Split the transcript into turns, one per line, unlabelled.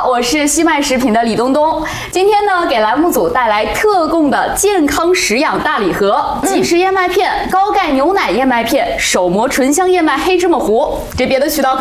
我是西麦食品的李东东。今天呢，给栏目组带来特供的健康食养大礼盒：即食燕麦片、高钙牛奶燕麦片、手磨醇香燕麦黑芝麻糊。这别的渠道